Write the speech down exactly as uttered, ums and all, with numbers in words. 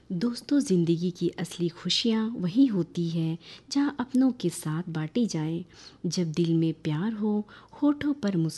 दोस्तों, ज़िंदगी की असली खुशियाँ वहीं होती है जहाँ अपनों के साथ बाँटी जाए। जब दिल में प्यार हो, होठों पर मुस्कान